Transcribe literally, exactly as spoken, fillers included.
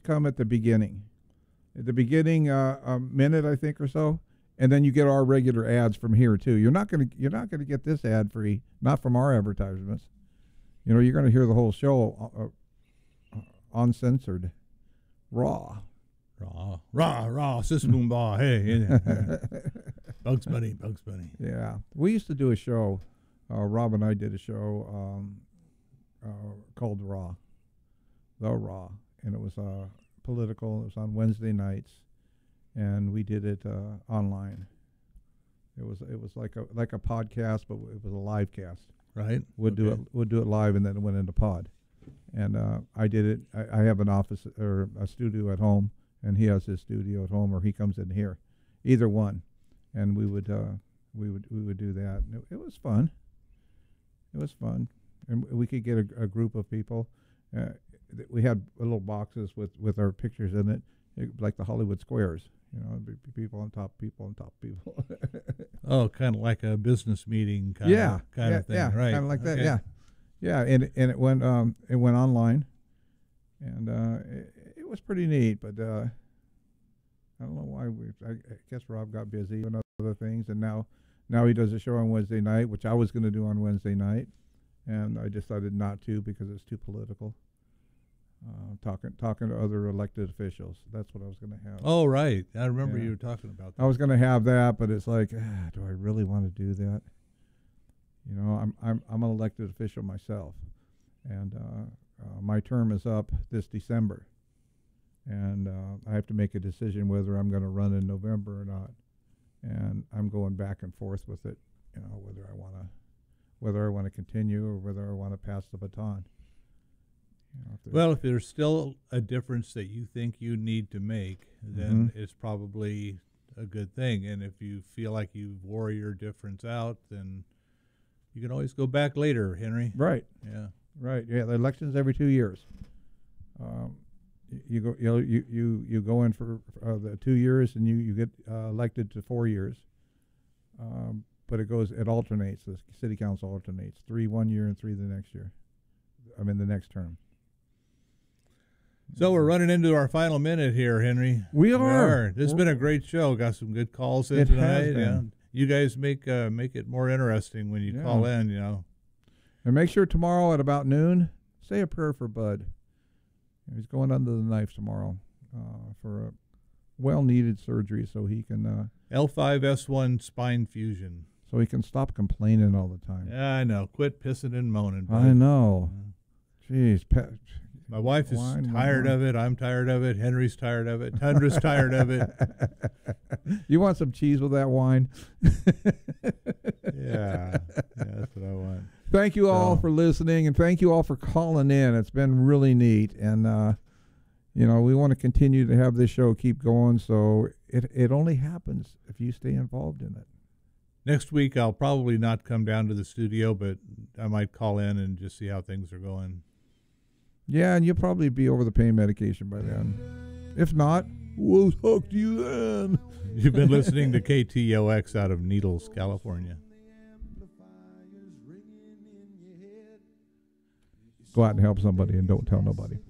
come at the beginning. At the beginning, uh, a minute I think or so, and then you get our regular ads from here too. You're not gonna you're not gonna get this ad free, not from our advertisements. You know, you're gonna hear the whole show uh, uh, uncensored, raw. Raw, raw, raw, sis boom bah, hey, yeah. Bugs Bunny, Bugs Bunny. Yeah, we used to do a show. Uh, Rob and I did a show um, uh, called Raw, The Raw, and it was uh, political. It was on Wednesday nights, and we did it uh, online. It was it was like a like a podcast, but it was a live cast. Right. We'd okay. do it. We'd do it live, and then it went into pod. And uh, I did it. I, I have an office or a studio at home, and he has his studio at home, or he comes in here, either one. And we would uh, we would we would do that. And it, it was fun. It was fun, and we could get a, a group of people. Uh, th- we had little boxes with, with our pictures in it, it, like the Hollywood Squares. You know, be people on top, people on top, people. Oh, kind of like a business meeting, kind yeah, of kind yeah, of thing, yeah, right? kind of like okay. that. Yeah, yeah, and and it went um it went online, and uh, it, it was pretty neat. But uh, I don't know why we. I, I guess Rob got busy and other things, and now. Now he does a show on Wednesday night, which I was going to do on Wednesday night, and I decided not to because it's too political. Uh, talking talking to other elected officials. That's what I was going to have. Oh, right. I remember Yeah. you were talking about that. I was going to have that, but it's like, ah, do I really want to do that? You know, I'm I'm I'm an elected official myself, and uh, uh, my term is up this December, and uh, I have to make a decision whether I'm going to run in November or not. And I'm going back and forth with it, you know, whether I want to, whether I want to continue or whether I want to pass the baton. You know, if well, if there's still a difference that you think you need to make, then mm-hmm. it's probably a good thing. And if you feel like you've wore your difference out, then you can always go back later, Henry. right, Yeah. right, yeah. The election's every two years. Um, You go, you know, you, you, you go in for uh, the two years, and you you get uh, elected to four years. Um, but it goes, it alternates. The city council alternates three one year and three the next year. I mean the next term. So we're running into our final minute here, Henry. We are. We are. This has We're been a great show. Got some good calls in It tonight. has been. Yeah. You guys make uh, make it more interesting when you Yeah. call in. You know. And make sure tomorrow at about noon, say a prayer for Bud. He's going under the knife tomorrow uh, for a well-needed surgery, so he can uh, L five S one spine fusion. so he can stop complaining all the time. Yeah, I know. Quit pissing and moaning. Bud. I know. Jeez, pe- My wife is Wine, tired wine. of it. I'm tired of it. Henry's tired of it. Tundra's tired of it. You want some cheese with that wine? Yeah, yeah, that's what I want. Thank you all So- for listening, and thank you all for calling in. It's been really neat, and uh, you know we want to continue to have this show keep going. So it it only happens if you stay involved in it. Next week, I'll probably not come down to the studio, but I might call in and just see how things are going. Yeah, and you'll probably be over the pain medication by then. If not, we'll talk to you then. You've been listening to K T O X out of Needles, California. Go out and help somebody, and don't tell nobody.